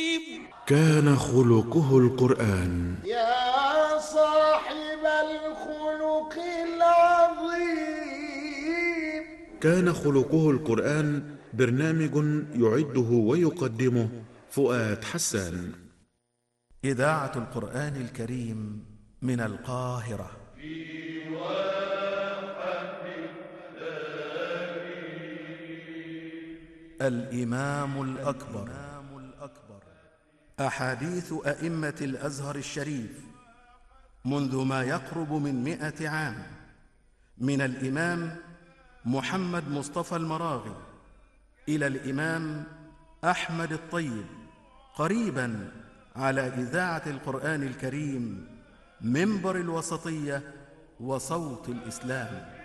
كان خلقه القرآن. يا صاحب الخلق العظيم. كان خلقه القرآن برنامج يعده ويقدمه فؤاد حسان. إذاعة القرآن الكريم من القاهرة. الإمام الأكبر. أحاديث أئمة الأزهر الشريف منذ ما يقرب من 100 عام، من الإمام محمد مصطفى المراغي إلى الإمام أحمد الطيب، قريباً على إذاعة القرآن الكريم، منبر الوسطية وصوت الإسلام.